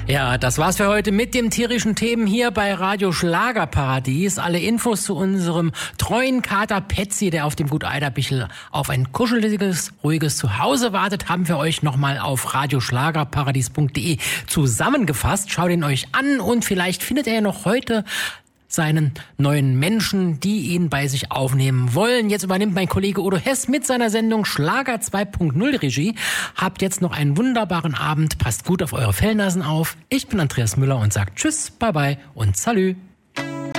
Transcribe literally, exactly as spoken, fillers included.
Ja, das war's für heute mit dem tierischen Themen hier bei Radio Schlagerparadies. Alle Infos zu unserem treuen Kater Petzi, der auf dem Gut Eiderbichel auf ein kuscheliges, ruhiges Zuhause wartet, haben wir euch nochmal auf radioschlagerparadies punkt de zusammengefasst. Schaut ihn euch an und vielleicht findet er ja noch heute seinen neuen Menschen, die ihn bei sich aufnehmen wollen. Jetzt übernimmt mein Kollege Udo Hess mit seiner Sendung Schlager zwei Punkt null Regie. Habt jetzt noch einen wunderbaren Abend. Passt gut auf eure Fellnasen auf. Ich bin Andreas Müller und sage Tschüss, Bye Bye und Salü.